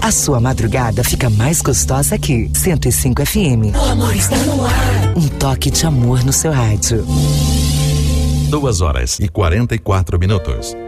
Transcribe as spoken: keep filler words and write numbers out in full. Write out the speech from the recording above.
A sua madrugada fica mais gostosa aqui. cento e cinco F M. O amor está no ar. Um toque de amor no seu rádio. Duas horas e quarenta e quatro minutos.